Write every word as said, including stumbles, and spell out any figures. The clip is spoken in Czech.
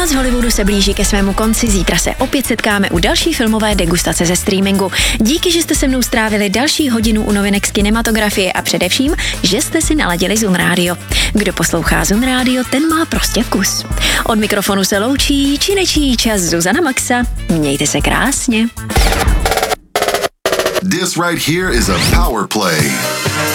Noc Hollywoodu se blíží ke svému konci, zítra se opět setkáme u další filmové degustace ze streamingu. Díky, že jste se mnou strávili další hodinu u novinek z kinematografie a především, že jste si naladili Zun Radio. Kdo poslouchá Zun Radio, ten má prostě vkus. Od mikrofonu se loučí činečí čas Zuzana Maxa. Mějte se krásně. This right here is a power play.